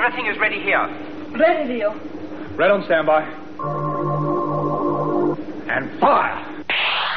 Everything is ready here. Ready, Leo. Red on standby. And fire!